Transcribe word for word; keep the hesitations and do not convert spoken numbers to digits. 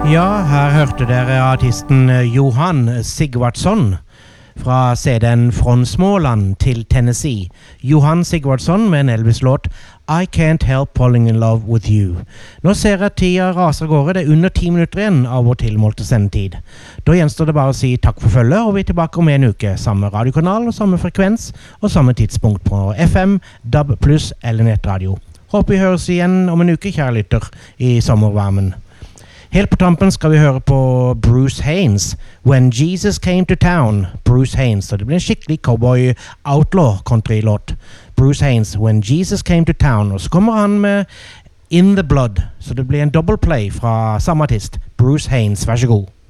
Ja, her hørte dere artisten Johan Sigvardsson fra C D-en Fronsmåland til Tennessee. Johan Sigvardsson med en Elvis-låt I Can't Help Falling in Love With You. Nå ser jeg tida raser gårde, det er under ti minutter igjen av vår tilmålte sendetid. Da gjenstår det bare å si takk for følget, og vi er tilbake om en uke. Samme radiokanal, samme frekvens og samme tidspunkt på F M, D A B pluss eller nettradio. Håper vi høres igjen om en uke, kjære lytter, i sommervarmen. Helt på tampen skal vi høre på Bruce Haynes, When Jesus Came to Town. Bruce Haynes, og det blir en skikkelig cowboy outlaw country-låt. Bruce Haynes, When Jesus Came to Town. Og så kommer han med In the Blood, så det blir en double play fra samme artist. Bruce Haynes, vær så god.